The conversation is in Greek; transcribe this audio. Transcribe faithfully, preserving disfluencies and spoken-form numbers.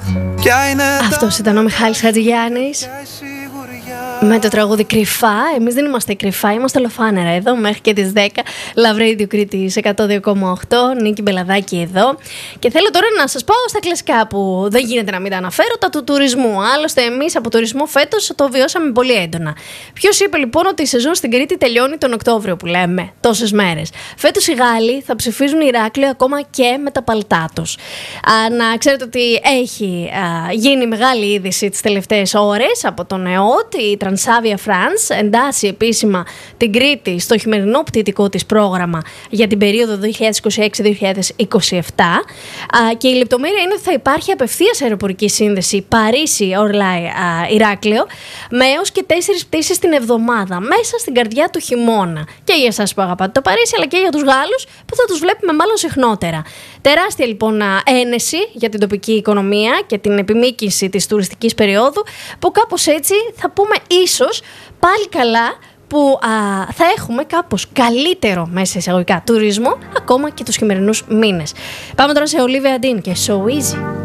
Αυτός ήταν ο Μιχάλης Χατζηγιάννης με το τραγούδι Κρυφά. Εμείς δεν είμαστε κρυφά, είμαστε ολοφάνερα εδώ μέχρι και τις δέκα. Love Radio Κρήτης εκατό δύο κόμμα οκτώ, Νίκη Μπελαδάκη εδώ. Και θέλω τώρα να σας πω στα κλασικά που δεν γίνεται να μην τα αναφέρω, τα του τουρισμού. Άλλωστε, εμείς από τουρισμό φέτος το βιώσαμε πολύ έντονα. Ποιος είπε λοιπόν ότι η σεζόν στην Κρήτη τελειώνει τον Οκτώβριο που λέμε, τόσες μέρες. Φέτος οι Γάλλοι θα ψηφίζουν Ηράκλειο ακόμα και με τα παλτά τους. Α, να ξέρετε ότι έχει α, γίνει μεγάλη είδηση τις τελευταίες ώρες από τον ΕΟΤ. Η Transavia France εντάσσει επίσημα την Κρήτη στο χειμερινό πτυτικό της πρόγραμμα για την περίοδο δύο χιλιάδες είκοσι έξι δύο χιλιάδες είκοσι επτά. Και η λεπτομέρεια είναι ότι θα υπάρχει απευθείας αεροπορική σύνδεση Παρίσι-Ορλάι-Ηράκλειο με έως και τέσσερις πτήσεις την εβδομάδα μέσα στην καρδιά του χειμώνα. Και για εσάς που αγαπάτε το Παρίσι, αλλά και για τους Γάλλους που θα τους βλέπουμε μάλλον συχνότερα. Τεράστια λοιπόν ένεση για την τοπική οικονομία και την επιμήκυνση της τουριστικής περίοδου, που κάπως έτσι θα πούμε ίσως πάλι καλά που α, θα έχουμε κάπως καλύτερο μέσα εισαγωγικά τουρισμό ακόμα και τους χειμερινούς μήνες. Πάμε τώρα σε Olivia Dean και So Easy.